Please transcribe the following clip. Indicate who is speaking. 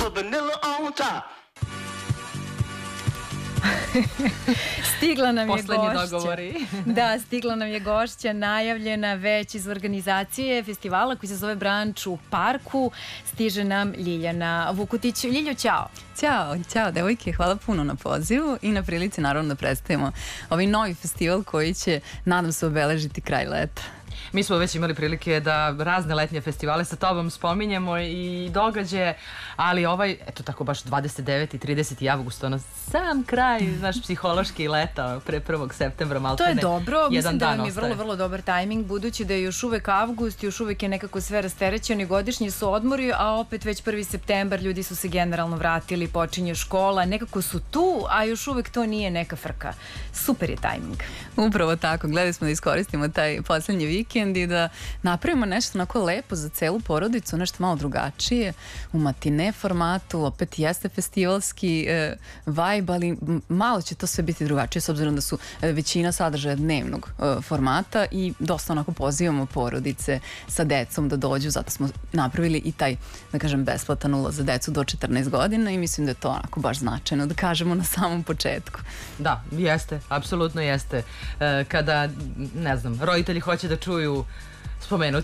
Speaker 1: put vanilla on top.
Speaker 2: Stigla nam je
Speaker 3: Poslednji
Speaker 2: gošća.
Speaker 3: dogovori.
Speaker 2: Da, stigla nam je gošća, najavljena već iz organizacije festivala koji se zove Branč u parku. Stiže nam Ljiljana Vukutić. Ljiljo, ćao.
Speaker 4: Ćao devojke, hvala puno na pozivu i na prilici naravno da predstavimo ovaj novi festival koji će, nadam se, obeležiti kraj leta.
Speaker 3: Mi smo već imali prilike da razne letnje festivale sa tobom spominjemo i događaje, ali ovaj, eto tako baš 29. i 30. avgust, ono sam kraj, naš psihološki leta pre 1. septembra, malo
Speaker 2: To je dobro, mislim da vam je
Speaker 3: ostaje.
Speaker 2: vrlo dobar tajming, budući da je još uvek avgust, još uvek je nekako sve rasterećeno i godišnji su odmori, a opet već 1. septembar ljudi su se generalno vratili, počinje škola, nekako su tu, a još uvek to nije neka frka. Super je tajming.
Speaker 4: Upravo tako, gledali smo da iskoristimo taj poslednji vikend i da napravimo nešto onako lepo za celu porodicu, nešto malo drugačije, u matine formatu, opet jeste festivalski vibe, ali malo će to sve biti drugačije s obzirom da su većina sadržaja dnevnog formata i dosta onako pozivamo porodice sa decom da dođu, zato smo napravili i taj, da kažem, besplatan ulaz za decu do 14 godina i mislim da je to onako baš značajno da kažemo na samom početku.
Speaker 3: Da, jeste, apsolutno jeste. Kada, ne znam, roditelji hoće da čuju spomenuti